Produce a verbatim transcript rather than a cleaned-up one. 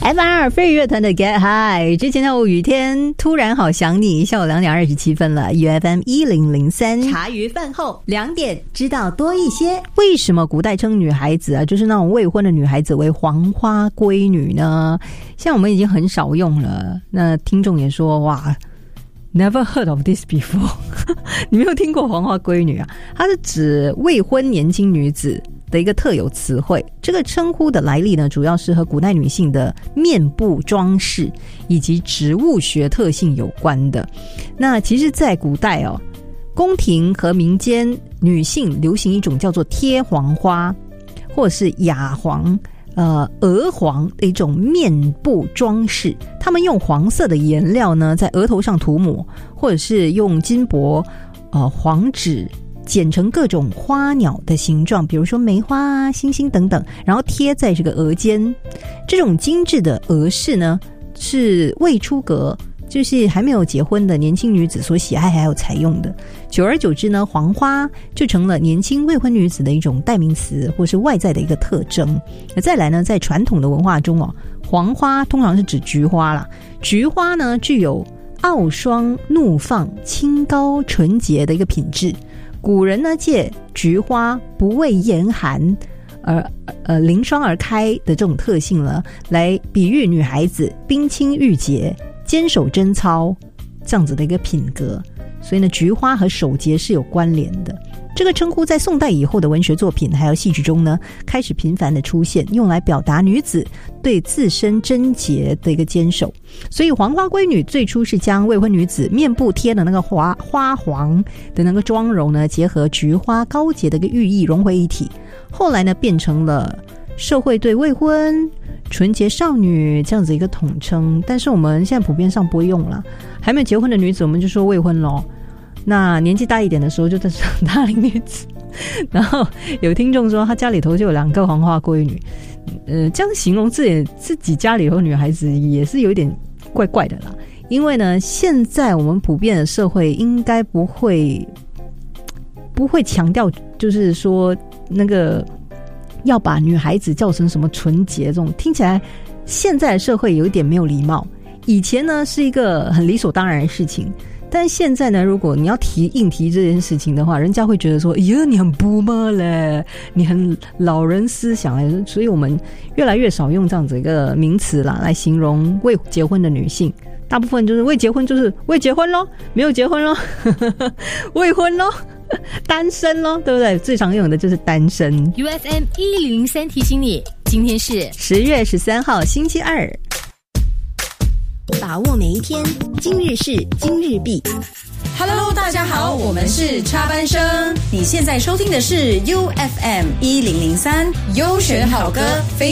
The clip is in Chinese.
F R 飞乐团的 Get High， 之前的雨天突然好想你，下午两点二十七分了。U F M 一零零三，茶余饭后两点知道多一些。为什么古代称女孩子啊，就是那种未婚的女孩子为黄花闺女呢？像我们已经很少用了，那听众也说哇 ，Never heard of this before 你没有听过黄花闺女啊？它是指未婚年轻女子的一个特有词汇。这个称呼的来历呢，主要是和古代女性的面部装饰以及植物学特性有关的。那其实在古代哦，宫廷和民间女性流行一种叫做贴黄花或者是雅黄呃鹅黄的一种面部装饰。他们用黄色的颜料呢在额头上涂抹，或者是用金箔呃黄纸剪成各种花鸟的形状，比如说梅花啊、星星等等，然后贴在这个额间。这种精致的额饰呢，是未出阁，就是还没有结婚的年轻女子所喜爱还有采用的。久而久之呢，黄花就成了年轻未婚女子的一种代名词，或是外在的一个特征。再来呢，在传统的文化中哦，黄花通常是指菊花啦。菊花呢，具有傲霜怒放、清高纯洁的一个品质。古人呢，借菊花不畏严寒而呃凌霜而开的这种特性呢，来比喻女孩子冰清玉洁、坚守贞操这样子的一个品格。所以呢，菊花和守节是有关联的。这个称呼在宋代以后的文学作品还有戏剧中呢，开始频繁的出现，用来表达女子对自身贞洁的一个坚守。所以黄花闺女最初是将未婚女子面部贴的那个花花黄的那个妆容呢，结合菊花高洁的一个寓意融为一体。后来呢，变成了社会对未婚纯洁少女这样子一个统称。但是我们现在普遍上不会用了，还没有结婚的女子我们就说未婚咯，那年纪大一点的时候就在说大龄女子。然后有听众说他家里头就有两个黄花闺女，呃，这样形容自己自己家里头女孩子也是有点怪怪的啦。因为呢，现在我们普遍的社会应该不会不会强调，就是说那个要把女孩子叫成什么纯洁，这种听起来现在的社会有一点没有礼貌。以前呢是一个很理所当然的事情，但现在呢，如果你要提硬提这件事情的话，人家会觉得说，哎呀，你很不嘛嘞，你很老人思想嘞。所以我们越来越少用这样子一个名词啦，来形容未结婚的女性。大部分就是未结婚就是未结婚咯，没有结婚咯，未婚咯，单身咯，对不对？最常用的就是单身。 U F M 一零零三提醒你，今天是十月十三号星期二， 把握每一天，今日事今日毕。 Hello， 大家好，我们是插班生。你现在收听的是 U F M 一零零三优选好歌。